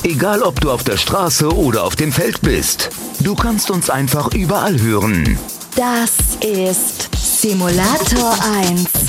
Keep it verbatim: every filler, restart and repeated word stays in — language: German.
Egal, ob du auf der Straße oder auf dem Feld bist. Du kannst uns einfach überall hören. Das ist Simulator eins.